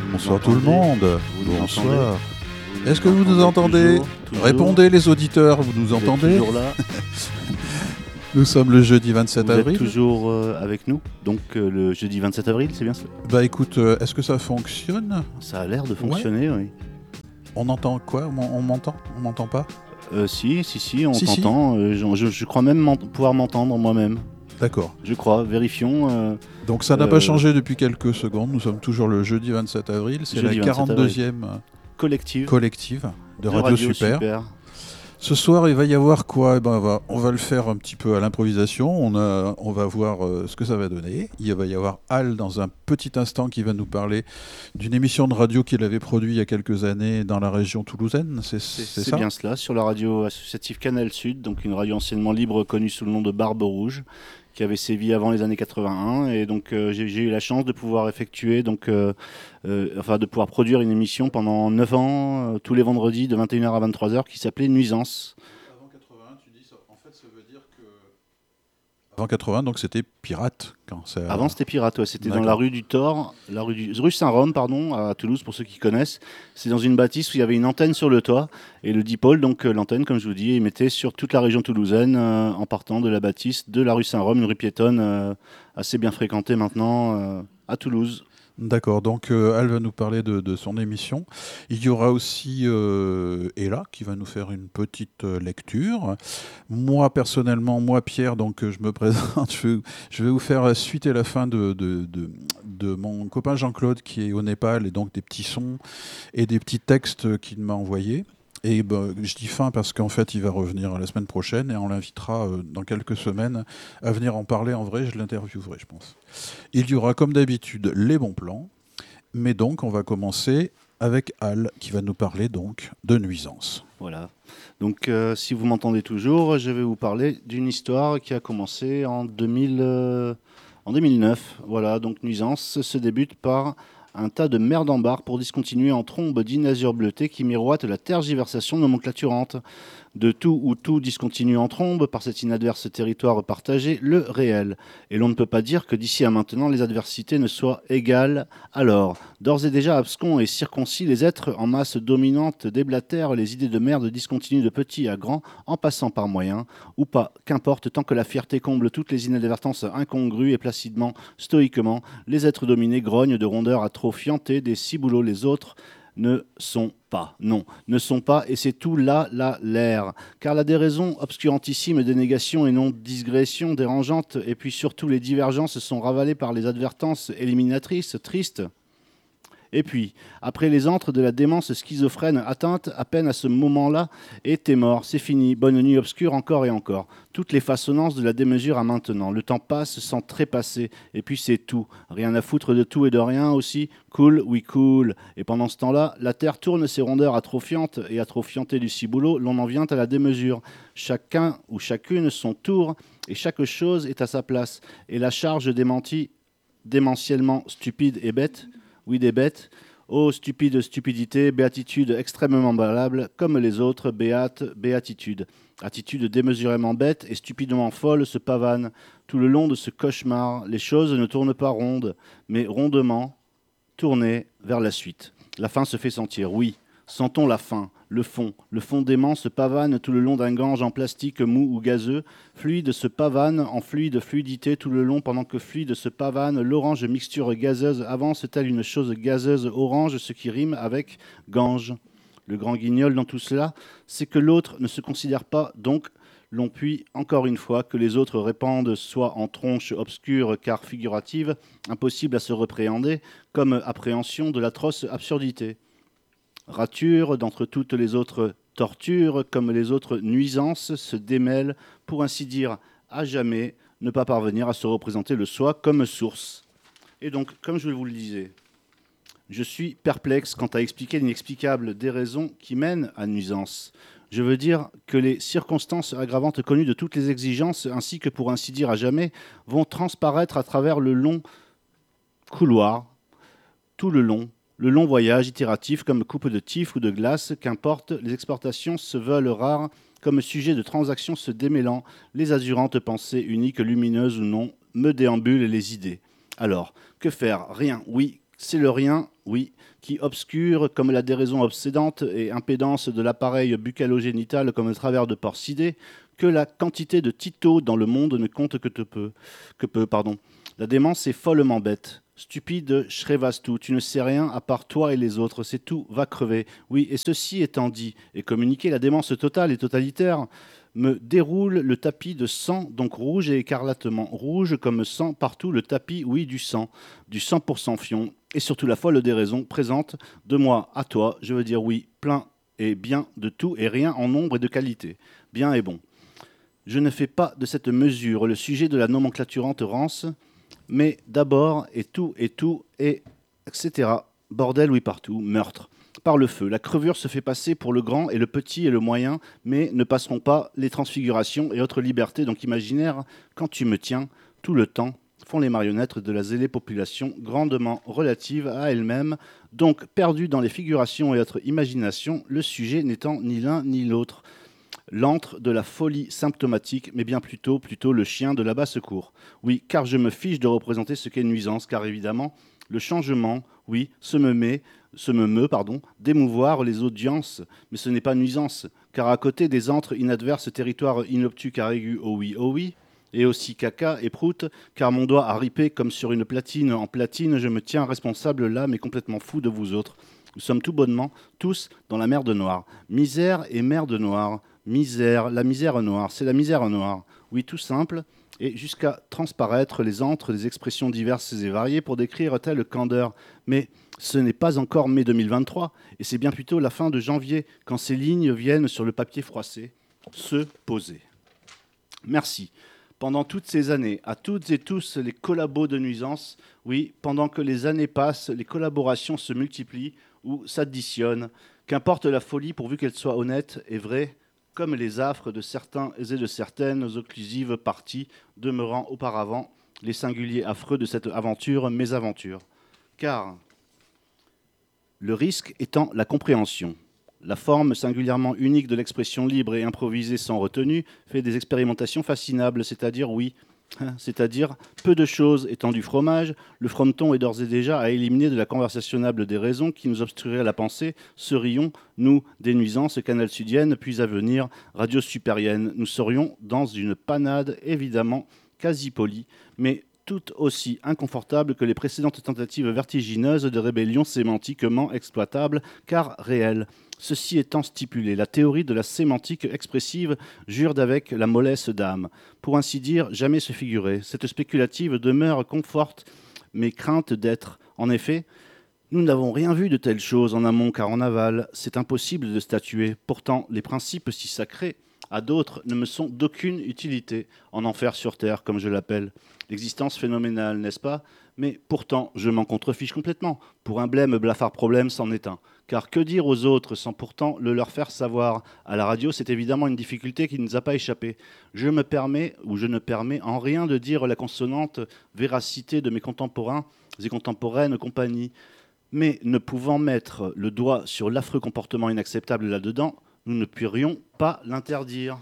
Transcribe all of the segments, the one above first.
Bonsoir tout le monde. Bonsoir. Est-ce que vous nous entendez ? Toujours. Répondez les auditeurs, vous nous Vous êtes entendez ? toujours là. Nous sommes le jeudi 27 Vous avril. êtes toujours avec nous. Donc le jeudi 27 avril, c'est bien ça ? Bah écoute, est-ce que ça fonctionne ? Ça a l'air de fonctionner, oui. On entend quoi ? On m'entend ? On m'entend pas ? Si, on Si. t'entend. Je crois même pouvoir m'entendre moi-même. D'accord. Je crois, vérifions. Donc ça n'a pas changé depuis quelques secondes. Nous sommes toujours le jeudi 27 avril. C'est la Jeudi 27 42e collective de Radio Super. Ce soir, il va y avoir quoi ? On va le faire un petit peu à l'improvisation. On va voir ce que ça va donner. Il va y avoir Al dans un petit instant qui va nous parler d'une émission de radio qu'il avait produite il y a quelques années dans la région toulousaine. C'est ça ? Bien cela, sur la radio associative Canal Sud, donc une radio anciennement libre connue sous le nom de Barbe Rouge, qui avait sévi avant les années 81. Et donc j'ai eu la chance de pouvoir effectuer, de pouvoir produire une émission pendant 9 ans, tous les vendredis de 21h à 23h, qui s'appelait Nuisance. Avant 80, tu dis ça. En fait, ça veut dire que... Avant 80, donc c'était pirate. Avant, c'était pirate, ouais. C'était D'accord. dans la rue du Thor, rue Saint-Rome, à Toulouse, pour ceux qui connaissent. C'est dans une bâtisse où il y avait une antenne sur le toit. Et le dipôle, donc l'antenne, comme je vous dis, émettait sur toute la région toulousaine, en partant de la bâtisse de la rue Saint-Rome, une rue piétonne assez bien fréquentée maintenant à Toulouse. D'accord, donc Al va nous parler de son émission. Il y aura aussi Ella qui va nous faire une petite lecture. Moi, personnellement, Pierre, donc je me présente, je vais vous faire suite et la fin de mon copain Jean-Claude qui est au Népal, et donc des petits sons et des petits textes qu'il m'a envoyés. Et je dis fin parce qu'en fait, il va revenir la semaine prochaine et on l'invitera dans quelques semaines à venir en parler en vrai. Je l'interviewerai, je pense. Il y aura comme d'habitude les bons plans. Mais donc, on va commencer avec Al qui va nous parler donc de nuisance. Voilà. Donc, si vous m'entendez toujours, je vais vous parler d'une histoire qui a commencé en 2009. Voilà, donc Nuisance se débute par un tas de merde en barre pour discontinuer en trombe d'inazure bleutée qui miroite la tergiversation nomenclaturante. De tout ou tout discontinue en trombe par cet inadverse territoire partagé, le réel. Et l'on ne peut pas dire que d'ici à maintenant les adversités ne soient égales. Alors, d'ores et déjà abscons et circoncis, les êtres en masse dominante déblatèrent les idées de merde discontinues de petit à grand, en passant par moyen, ou pas, qu'importe, tant que la fierté comble toutes les inadvertences incongrues et placidement, stoïquement, les êtres dominés grognent de rondeur à trop fianter des ciboulots les autres, ne sont pas. Non, ne sont pas, et c'est tout là, l'air. Car la déraison obscurantissime des négations et non digressions dérangeantes, et puis surtout les divergences sont ravalées par les advertences éliminatrices, tristes. Et puis, après les antres de la démence schizophrène atteinte, à peine à ce moment-là, et t'es mort, c'est fini, bonne nuit obscure encore et encore. Toutes les façonnances de la démesure à maintenant. Le temps passe sans trépasser, et puis c'est tout. Rien à foutre de tout et de rien aussi. Cool, oui cool. Et pendant ce temps-là, la Terre tourne ses rondeurs atrophiantes, et atrophiantée du ciboulot, l'on en vient à la démesure. Chacun ou chacune son tour, et chaque chose est à sa place. Et la charge démentie, démentiellement stupide et bête, oui, des bêtes. Ô stupide stupidité, béatitude extrêmement valable, comme les autres, béatitude. Attitude démesurément bête et stupidement folle se pavane. Tout le long de ce cauchemar, les choses ne tournent pas rondes, mais rondement, tournées vers la suite. La fin se fait sentir, oui. Sentons la fin, le fond. Le fond dément se pavane tout le long d'un gange en plastique mou ou gazeux. Fluide se pavane en fluide fluidité tout le long pendant que fluide se pavane. L'orange mixture gazeuse avance telle une chose gazeuse orange, ce qui rime avec gange. Le grand guignol dans tout cela, c'est que l'autre ne se considère pas, donc l'on puis, encore une fois, que les autres répandent soit en tronche obscure car figurative, impossible à se répréhender, comme appréhension de l'atroce absurdité. Rature d'entre toutes les autres tortures, comme les autres nuisances, se démêlent, pour ainsi dire, à jamais, ne pas parvenir à se représenter le soi comme source. Et donc, comme je vous le disais, je suis perplexe quant à expliquer l'inexplicable des raisons qui mènent à nuisance. Je veux dire que les circonstances aggravantes connues de toutes les exigences, ainsi que pour ainsi dire à jamais, vont transparaître à travers le long couloir, tout le long voyage itératif comme coupe de tif ou de glace, qu'importe, les exportations se veulent rares comme sujet de transactions se démêlant, les azurantes pensées uniques, lumineuses ou non, me déambulent les idées. Alors, que faire ? Rien. Oui, c'est le rien oui, qui obscure comme la déraison obsédante et impédance de l'appareil bucalo-génital comme le travers de porcidé, que la quantité de Tito dans le monde ne compte que peu, pardon. La démence est follement bête. Stupide, Shrevastou, tu ne sais rien à part toi et les autres, c'est tout, va crever. Oui, et ceci étant dit et communiqué, la démence totale et totalitaire me déroule le tapis de sang, donc rouge et écarlatement rouge comme sang partout, le tapis, oui, du 100% fion, et surtout la folle déraison présente de moi à toi, je veux dire oui, plein et bien de tout et rien en nombre et de qualité, bien et bon. Je ne fais pas de cette mesure le sujet de la nomenclaturante rance, mais d'abord, et tout, et etc. Bordel, oui, partout, meurtre. Par le feu, la crevure se fait passer pour le grand et le petit et le moyen, mais ne passeront pas les transfigurations et autres libertés donc imaginaires quand tu me tiens tout le temps font les marionnettes de la zélée population grandement relative à elle-même, donc perdue dans les figurations et autres imaginations, le sujet n'étant ni l'un ni l'autre. L'antre de la folie symptomatique, mais bien plutôt le chien de la basse-cour. Oui, car je me fiche de représenter ce qu'est nuisance, car évidemment, le changement, oui, se me meut, d'émouvoir les audiences, mais ce n'est pas nuisance, car à côté des antres inadverses territoires inobtus car aigus, oh oui, et aussi caca et prout, car mon doigt a ripé comme sur une platine en platine, je me tiens responsable là, mais complètement fou de vous autres. Nous sommes tout bonnement tous dans la merde noire. Misère et merde noire. Misère, la misère noire, c'est la misère noire. Oui, tout simple, et jusqu'à transparaître les antres des expressions diverses et variées pour décrire telle candeur. Mais ce n'est pas encore mai 2023, et c'est bien plutôt la fin de janvier, quand ces lignes viennent sur le papier froissé se poser. Merci. Pendant toutes ces années, à toutes et tous les collabos de nuisance, oui, pendant que les années passent, les collaborations se multiplient ou s'additionnent, qu'importe la folie pourvu qu'elle soit honnête et vraie, comme les affres de certains et de certaines occlusives parties demeurant auparavant les singuliers affreux de cette aventure, mésaventure. Car le risque étant la compréhension. La forme singulièrement unique de l'expression libre et improvisée sans retenue fait des expérimentations fascinables, c'est-à-dire, oui, c'est-à-dire peu de choses étant du fromage, le frometon est d'ores et déjà à éliminer de la conversationnable des raisons qui nous obstrueraient la pensée, serions, nous, des nuisances canal sudiennes, puis à venir, radio supérienne. Nous serions dans une panade évidemment quasi polie, mais tout aussi inconfortable que les précédentes tentatives vertigineuses de rébellion sémantiquement exploitables, car réelles. Ceci étant stipulé, la théorie de la sémantique expressive jure d'avec la mollesse d'âme. Pour ainsi dire, jamais se figurer. Cette spéculative demeure conforte mes craintes d'être. En effet, nous n'avons rien vu de telle chose en amont car en aval. C'est impossible de statuer. Pourtant, les principes si sacrés à d'autres ne me sont d'aucune utilité, en enfer sur terre, comme je l'appelle. L'existence phénoménale, n'est-ce pas? Mais pourtant, je m'en contrefiche complètement. Pour un blême blafard problème, c'en est un. Car que dire aux autres sans pourtant le leur faire savoir? À la radio, c'est évidemment une difficulté qui ne nous a pas échappé. Je me permets, ou je ne permets en rien de dire la consonante véracité de mes contemporains et contemporaines compagnie. Mais ne pouvant mettre le doigt sur l'affreux comportement inacceptable là-dedans, nous ne pourrions pas l'interdire.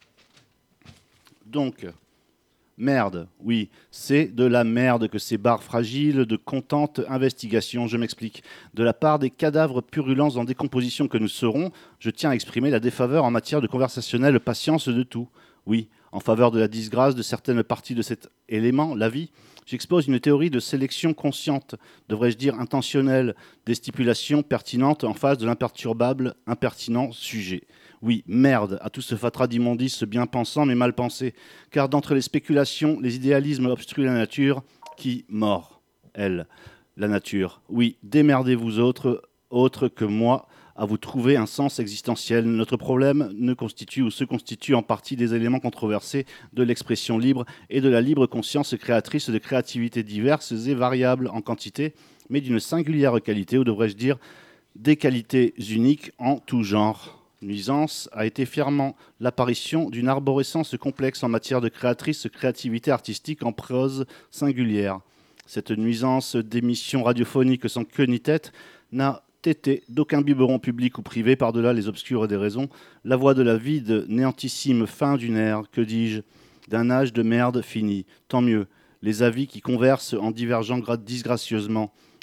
Donc, merde, oui, c'est de la merde que ces barres fragiles de contente investigation, je m'explique. De la part des cadavres purulents en décomposition que nous serons, je tiens à exprimer la défaveur en matière de conversationnelle patience de tout. Oui, en faveur de la disgrâce de certaines parties de cet élément, la vie, j'expose une théorie de sélection consciente, devrais-je dire intentionnelle, des stipulations pertinentes en face de l'imperturbable, impertinent sujet. Oui, merde à tout ce fatras d'immondices bien pensant mais mal pensé, car d'entre les spéculations, les idéalismes obstruent la nature, qui mord, elle, la nature. Oui, démerdez-vous autres que moi, à vous trouver un sens existentiel. Notre problème ne constitue ou se constitue en partie des éléments controversés de l'expression libre et de la libre conscience créatrice de créativités diverses et variables en quantité, mais d'une singulière qualité, ou devrais-je dire des qualités uniques en tout genre. Nuisance a été fièrement l'apparition d'une arborescence complexe en matière de créativité artistique en prose singulière. Cette nuisance d'émissions radiophoniques sans queue ni tête n'a été d'aucun biberon public ou privé par-delà les obscures des raisons, la voix de la vide néantissime fin d'une ère, que dis-je, d'un âge de merde fini. Tant mieux, les avis qui conversent en divergeant disgracieusement.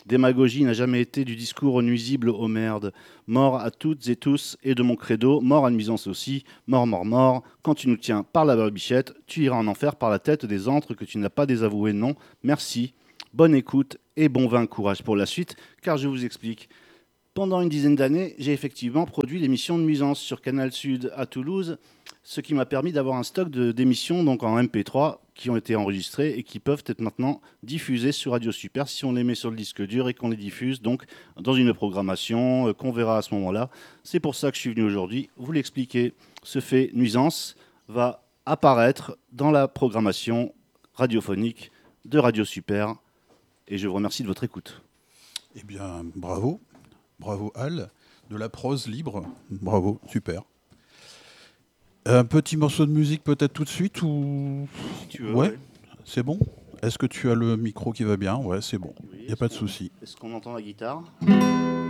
Démagogie n'a jamais été du discours nuisible aux merdes. Mort à toutes et tous et de mon credo, mort à nuisance aussi, mort, mort, mort. Quand tu nous tiens par la barbichette, tu iras en enfer par la tête des antres que tu n'as pas désavoués, non. Merci, bonne écoute et bon vin courage pour la suite, car je vous explique. Pendant une dizaine d'années, j'ai effectivement produit l'émission de Nuisance sur Canal Sud à Toulouse, ce qui m'a permis d'avoir un stock d'émissions donc en MP3 qui ont été enregistrées et qui peuvent être maintenant diffusées sur Radio Super si on les met sur le disque dur et qu'on les diffuse donc dans une programmation qu'on verra à ce moment-là. C'est pour ça que je suis venu aujourd'hui vous l'expliquer. Ce fait Nuisance va apparaître dans la programmation radiophonique de Radio Super et je vous remercie de votre écoute. Eh bien, bravo. Bravo Al, de la prose libre, bravo, super. Un petit morceau de musique peut-être tout de suite ou... Si tu veux, ouais, c'est bon. Est-ce que tu as le micro qui va bien? Ouais, c'est bon, il oui, n'y a pas de souci. Est-ce qu'on entend la guitare?